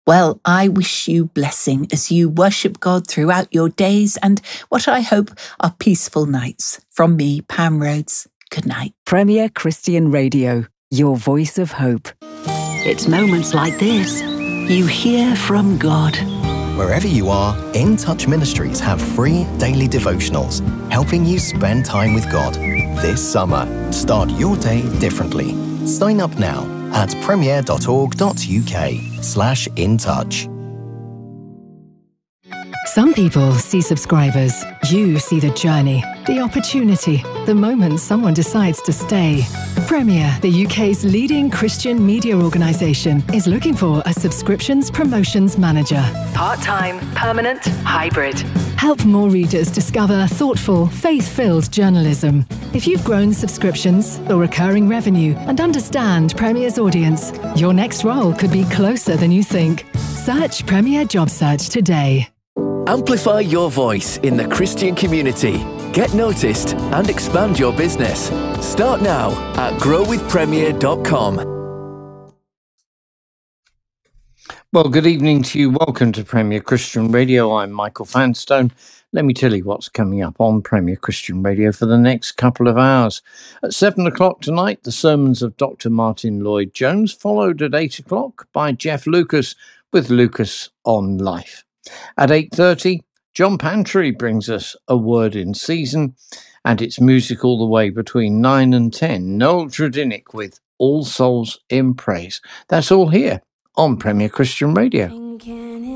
Well, I wish you blessing as you worship God throughout your days and what I hope are peaceful nights. From me, Pam Rhodes, good night. Premier Christian Radio, your voice of hope. It's moments like this you hear from God. Wherever you are, In Touch Ministries have free daily devotionals, helping you spend time with God. This summer, start your day differently. Sign up now at premier.org.uk/intouch. Some people see subscribers. You see the journey, the opportunity, the moment someone decides to stay. Premier, the UK's leading Christian media organisation, is looking for a subscriptions promotions manager. Part-time, permanent, hybrid. Help more readers discover thoughtful, faith-filled journalism. If you've grown subscriptions or recurring revenue and understand Premier's audience, your next role could be closer than you think. Search Premier Job Search today. Amplify your voice in the Christian community. Get noticed and expand your business. Start now at growwithpremier.com. Well, good evening to you. Welcome to Premier Christian Radio. I'm Michael Fanstone. Let me tell you what's coming up on Premier Christian Radio for the next couple of hours. At 7 o'clock tonight, the sermons of Dr. Martin Lloyd-Jones, followed at 8 o'clock by Jeff Lucas with Lucas on Life. At 8:30, John Pantry brings us A Word in Season, and it's music all the way between 9 and 10. Noel Tredinnick with All Souls in Praise. That's all here on Premier Christian Radio.